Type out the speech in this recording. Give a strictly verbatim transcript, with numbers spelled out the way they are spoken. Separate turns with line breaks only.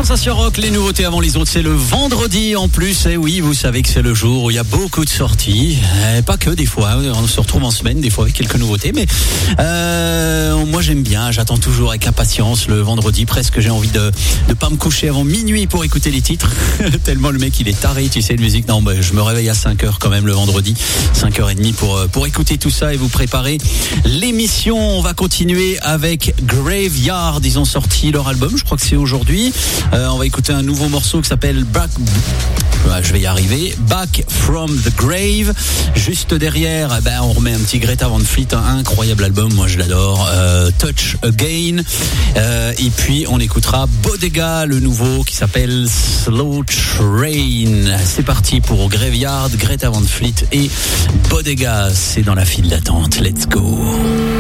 Sensation Rock, les nouveautés avant les autres, c'est le vendredi en plus. Et oui, vous savez que c'est le jour où il y a beaucoup de sorties. Et pas que des fois, on se retrouve en semaine, des fois avec quelques nouveautés. Mais euh, moi j'aime bien, j'attends toujours avec impatience le vendredi. Presque j'ai envie de ne pas me coucher avant minuit pour écouter les titres. Tellement le mec il est taré, tu sais, de musique. Non, bah, je me réveille à cinq heures quand même le vendredi. cinq heures trente pour, pour écouter tout ça et vous préparer l'émission. On va continuer avec Graveyard. Ils ont sorti leur album, je crois que c'est aujourd'hui. Euh, on va écouter un nouveau morceau qui s'appelle Back. Ouais, je vais y arriver. Back from the Grave. Juste derrière, ben, on remet un petit Greta Van Fleet, un incroyable album, moi je l'adore. Euh, Touch Again. Euh, et puis on écoutera Bodega, le nouveau qui s'appelle Slow Train. C'est parti pour Graveyard, Greta Van Fleet et Bodega. C'est dans la file d'attente. Let's go.